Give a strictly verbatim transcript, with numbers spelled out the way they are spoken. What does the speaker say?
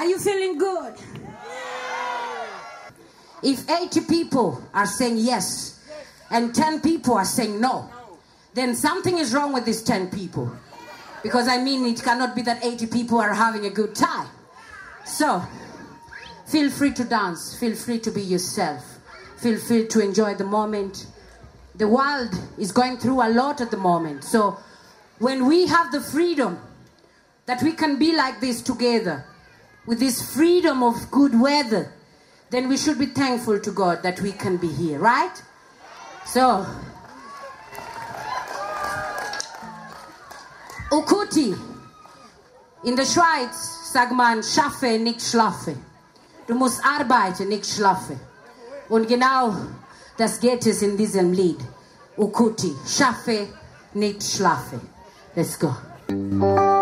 you feeling good? If eighty people are saying yes and ten people are saying no, then something is wrong with these ten people. Because I mean, it cannot be that eighty people are having a good time. So, feel free to dance. Feel free to be yourself. Feel free to enjoy the moment. The world is going through a lot at the moment. So, when we have the freedom that we can be like this together, with this freedom of good weather, then we should be thankful to God that we can be here, right? So, Ukuti, in der Schweiz sagt man, schaffe, nicht schlafe. Du musst arbeiten, nicht schlafe. Und genau das geht es in diesem Lied. Ukuti, schaffe, nicht schlafe. Let's go.